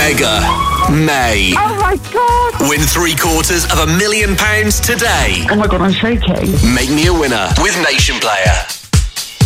Mega May. Oh my God. Win £750,000 today. Oh my God, I'm shaking. Make me a winner with Nation Player.